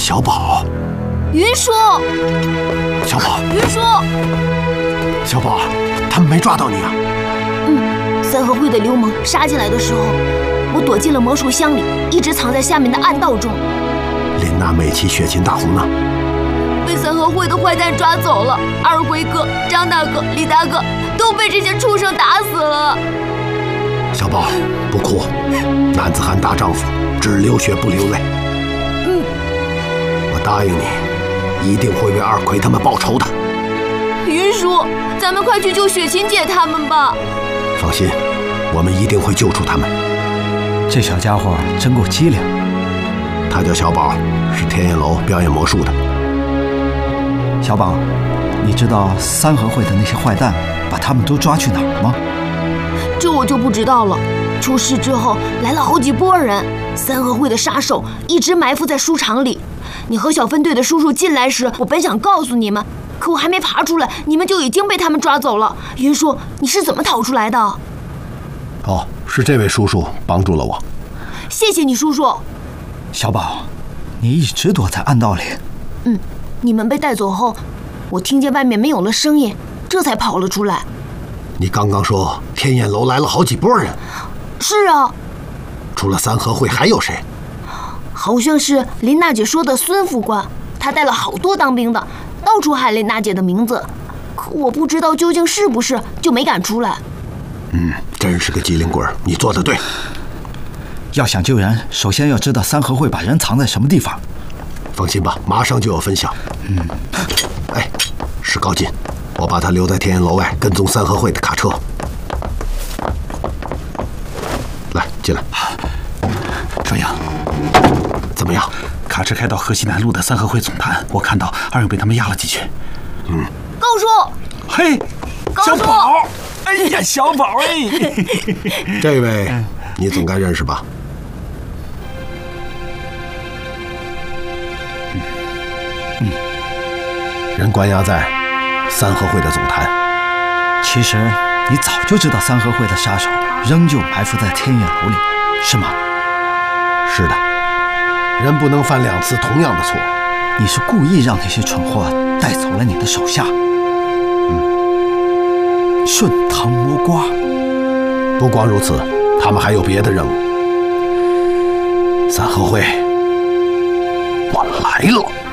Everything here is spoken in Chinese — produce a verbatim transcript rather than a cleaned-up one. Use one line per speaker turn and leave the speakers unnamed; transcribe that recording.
小宝，
云叔，
小宝，
云叔，
小宝，他们没抓到你啊？
嗯，三合会的流氓杀进来的时候，我躲进了魔术箱里，一直藏在下面的暗道中。
林娜、美琪、雪琴、大红呢？
被三合会的坏蛋抓走了。二辉哥、张大哥、李大哥都被这些畜生打死了。
小宝，不哭，男子汉大丈夫，只流血不流泪。
嗯，
我答应你，一定会为二奎他们报仇的。
云叔，咱们快去救雪琴姐他们吧。
放心，我们一定会救出他们。
这小家伙真够机灵。
他叫小宝，是天眼楼表演魔术的。
小宝，你知道三合会的那些坏蛋把他们都抓去哪儿了吗？
这我就不知道了。出事之后来了好几拨人，三合会的杀手一直埋伏在书场里。你和小分队的叔叔进来时，我本想告诉你们，可我还没爬出来，你们就已经被他们抓走了。云叔，你是怎么逃出来的？
哦，是这位叔叔帮助了我。
谢谢你，叔叔。
小宝，你一直躲在暗道里。
嗯，你们被带走后，我听见外面没有了声音，这才跑了出来。
你刚刚说天眼楼来了好几拨人。
是啊。
除了三合会还有谁？
好像是林娜姐说的孙副官，他带了好多当兵的，到处喊林娜姐的名字，可我不知道究竟是不是，就没敢出来。
嗯，真是个机灵鬼，你做得对。
要想救人，首先要知道三合会把人藏在什么地方。
放心吧，马上就有分晓。
嗯，
哎，石高进，我把他留在天眼楼外跟踪三合会的卡车。来，进来。
转阳，
怎么样？
卡车开到河西南路的三合会总坛，我看到二勇被他们压了进去。
嗯，
高叔，
嘿，小宝，哎呀，小宝哎，
这位你总该认识吧？
嗯，
人关押在三合会的总坛。
其实你早就知道三合会的杀手仍旧埋伏在天眼楼里，是吗？
是的，人不能犯两次同样的错。
你是故意让那些蠢货带走了你的手下。嗯，顺藤摸瓜。
不光如此，他们还有别的任务。三合会，我来了。